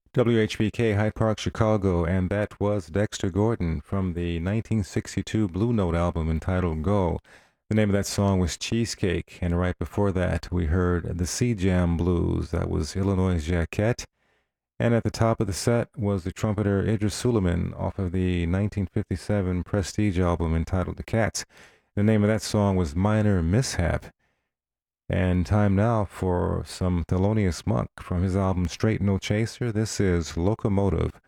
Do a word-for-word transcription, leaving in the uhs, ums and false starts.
W H B K Hyde Park, Chicago, and that was Dexter Gordon from the nineteen sixty-two Blue Note album entitled Go. The name of that song was Cheesecake, and right before that, we heard the Sea Jam Blues. That was Illinois Jacquette. And at the top of the set was the trumpeter Idris Suleiman off of the nineteen fifty-seven Prestige album entitled The Cats. The name of that song was Minor Mishap. And time now for some Thelonious Monk from his album Straight No Chaser. This is Locomotive.